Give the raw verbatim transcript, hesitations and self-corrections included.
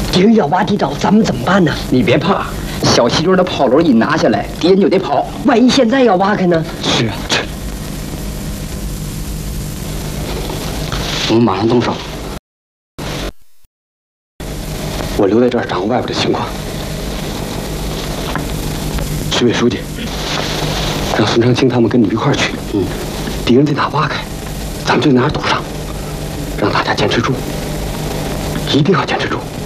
敌人要挖地道，咱们怎么办呢？ 你别怕，小西墩的炮楼一拿下来，敌人就得跑。 万一现在要挖开呢？ 是啊，是。我们马上动手。我留在这儿掌握外边的情况。徐委书记，让孙长青他们跟你们一块儿去。嗯。敌人在哪挖开，咱们就在哪儿堵上，让大家坚持住，一定要坚持住。